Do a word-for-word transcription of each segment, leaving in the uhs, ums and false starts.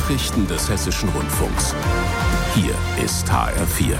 Nachrichten des Hessischen Rundfunks. Hier ist H R vier.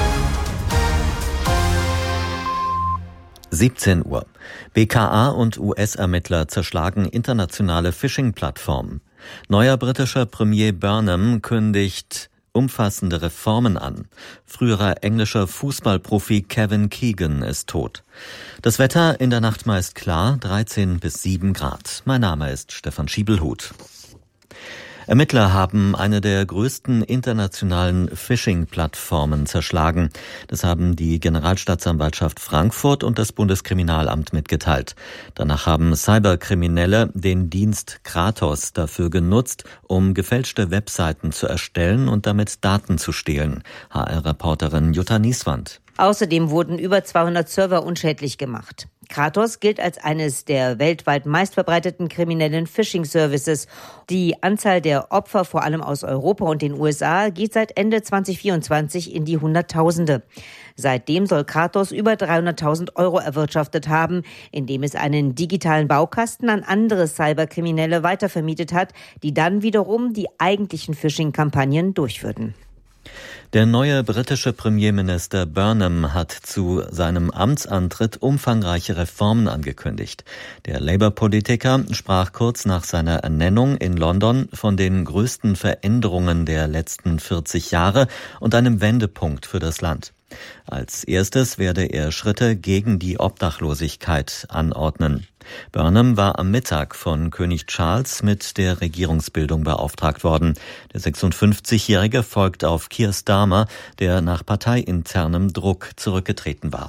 siebzehn Uhr. B K A und U S-Ermittler zerschlagen internationale Phishing-Plattformen. Neuer britischer Premier Burnham kündigt umfassende Reformen an. Früherer englischer Fußballprofi Kevin Keegan ist tot. Das Wetter in der Nacht meist klar, dreizehn bis sieben Grad. Mein Name ist Stefan Schiebelhut. Ermittler haben eine der größten internationalen Phishing-Plattformen zerschlagen. Das haben die Generalstaatsanwaltschaft Frankfurt und das Bundeskriminalamt mitgeteilt. Danach haben Cyberkriminelle den Dienst Kratos dafür genutzt, um gefälschte Webseiten zu erstellen und damit Daten zu stehlen. H R-Reporterin Jutta Nieswand. Außerdem wurden über zweihundert Server unschädlich gemacht. Kratos gilt als eines der weltweit meistverbreiteten kriminellen Phishing-Services. Die Anzahl der Opfer, vor allem aus Europa und den U S A, geht seit Ende zwanzig vierundzwanzig in die Hunderttausende. Seitdem soll Kratos über dreihunderttausend Euro erwirtschaftet haben, indem es einen digitalen Baukasten an andere Cyberkriminelle weitervermietet hat, die dann wiederum die eigentlichen Phishing-Kampagnen durchführten. Der neue britische Premierminister Burnham hat zu seinem Amtsantritt umfangreiche Reformen angekündigt. Der Labour-Politiker sprach kurz nach seiner Ernennung in London von den größten Veränderungen der letzten vierzig Jahre und einem Wendepunkt für das Land. Als erstes werde er Schritte gegen die Obdachlosigkeit anordnen. Burnham war am Mittag von König Charles mit der Regierungsbildung beauftragt worden. Der sechsundfünfzigjährige folgt auf Keir Starmer, der nach parteiinternem Druck zurückgetreten war.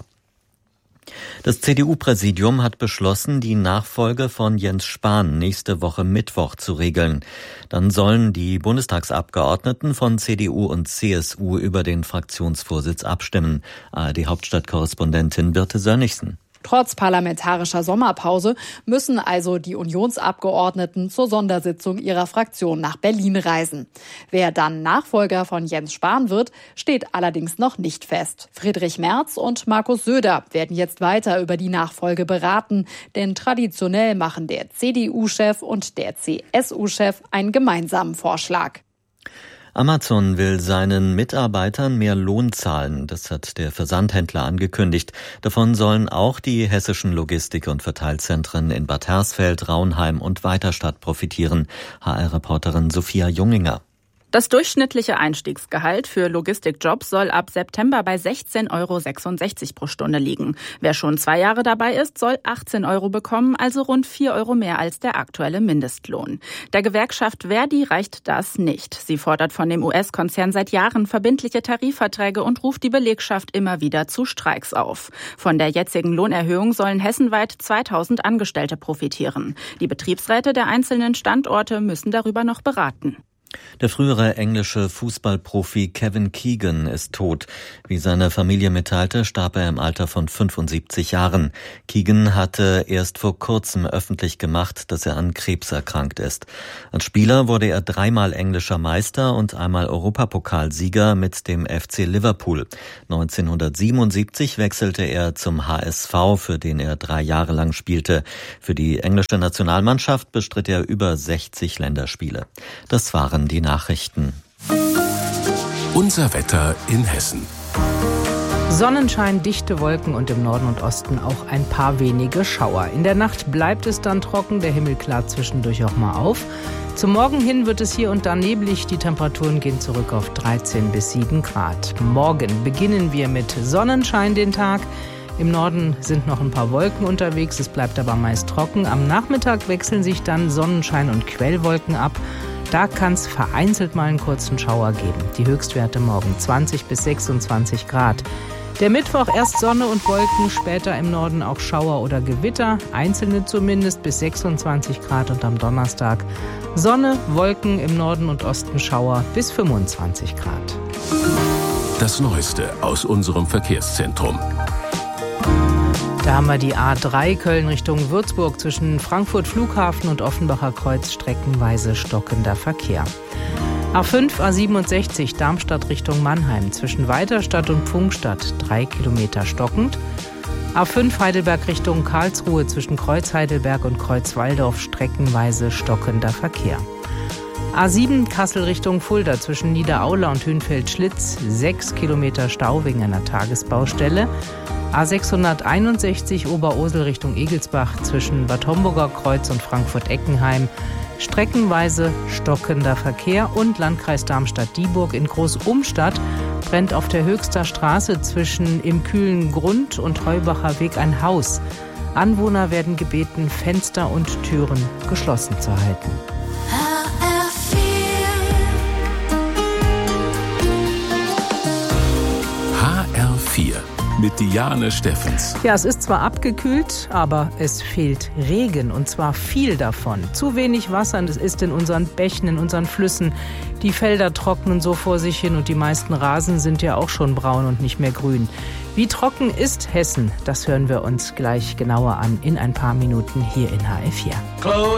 Das C D U-Präsidium hat beschlossen, die Nachfolge von Jens Spahn nächste Woche Mittwoch zu regeln. Dann sollen die Bundestagsabgeordneten von C D U und C S U über den Fraktionsvorsitz abstimmen. A R D-Hauptstadtkorrespondentin Birte Sönnigsen. Trotz parlamentarischer Sommerpause müssen also die Unionsabgeordneten zur Sondersitzung ihrer Fraktion nach Berlin reisen. Wer dann Nachfolger von Jens Spahn wird, steht allerdings noch nicht fest. Friedrich Merz und Markus Söder werden jetzt weiter über die Nachfolge beraten, denn traditionell machen der C D U-Chef und der C S U-Chef einen gemeinsamen Vorschlag. Amazon will seinen Mitarbeitern mehr Lohn zahlen. Das hat der Versandhändler angekündigt. Davon sollen auch die hessischen Logistik- und Verteilzentren in Bad Hersfeld, Raunheim und Weiterstadt profitieren. H R-Reporterin Sophia Junginger. Das durchschnittliche Einstiegsgehalt für Logistikjobs soll ab September bei sechzehn Euro sechsundsechzig pro Stunde liegen. Wer schon zwei Jahre dabei ist, soll achtzehn Euro bekommen, also rund vier Euro mehr als der aktuelle Mindestlohn. Der Gewerkschaft Verdi reicht das nicht. Sie fordert von dem U S-Konzern seit Jahren verbindliche Tarifverträge und ruft die Belegschaft immer wieder zu Streiks auf. Von der jetzigen Lohnerhöhung sollen hessenweit zweitausend Angestellte profitieren. Die Betriebsräte der einzelnen Standorte müssen darüber noch beraten. Der frühere englische Fußballprofi Kevin Keegan ist tot. Wie seine Familie mitteilte, starb er im Alter von fünfundsiebzig Jahren. Keegan hatte erst vor kurzem öffentlich gemacht, dass er an Krebs erkrankt ist. Als Spieler wurde er dreimal englischer Meister und einmal Europapokalsieger mit dem F C Liverpool. neunzehnhundertsiebenundsiebzig wechselte er zum H S V, für den er drei Jahre lang spielte. Für die englische Nationalmannschaft bestritt er über sechzig Länderspiele. Das waren die Nachrichten. Unser Wetter in Hessen. Sonnenschein, dichte Wolken und im Norden und Osten auch ein paar wenige Schauer. In der Nacht bleibt es dann trocken, der Himmel klart zwischendurch auch mal auf. Zum Morgen hin wird es hier und da neblig, die Temperaturen gehen zurück auf dreizehn bis sieben Grad. Morgen beginnen wir mit Sonnenschein den Tag. Im Norden sind noch ein paar Wolken unterwegs, es bleibt aber meist trocken. Am Nachmittag wechseln sich dann Sonnenschein und Quellwolken ab. Da kann es vereinzelt mal einen kurzen Schauer geben. Die Höchstwerte morgen zwanzig bis sechsundzwanzig Grad. Der Mittwoch erst Sonne und Wolken, später im Norden auch Schauer oder Gewitter, einzelne zumindest bis sechsundzwanzig Grad und am Donnerstag Sonne, Wolken, im Norden und Osten Schauer bis fünfundzwanzig Grad. Das Neueste aus unserem Verkehrszentrum. Da haben wir die A drei Köln Richtung Würzburg zwischen Frankfurt Flughafen und Offenbacher Kreuz streckenweise stockender Verkehr. A fünf, A siebenundsechzig Darmstadt Richtung Mannheim zwischen Weiterstadt und Pfungstadt drei Kilometer stockend. A fünf Heidelberg Richtung Karlsruhe zwischen Kreuz Heidelberg und Kreuz Walldorf streckenweise stockender Verkehr. A sieben Kassel Richtung Fulda zwischen Niederaula und Hünfeld-Schlitz. Sechs Kilometer Stau wegen einer Tagesbaustelle. A sechshunderteinundsechzig Oberursel Richtung Egelsbach zwischen Bad Homburger Kreuz und Frankfurt-Eckenheim. Streckenweise stockender Verkehr. Und Landkreis Darmstadt-Dieburg in Großumstadt brennt auf der Höchster Straße zwischen im kühlen Grund und Heubacher Weg ein Haus. Anwohner werden gebeten, Fenster und Türen geschlossen zu halten. H R vier mit Diane Steffens. Ja, es ist zwar abgekühlt, aber es fehlt Regen und zwar viel davon. Zu wenig Wasser ist in unseren Bächen, in unseren Flüssen. Die Felder trocknen so vor sich hin und die meisten Rasen sind ja auch schon braun und nicht mehr grün. Wie trocken ist Hessen? Das hören wir uns gleich genauer an in ein paar Minuten hier in H R vier.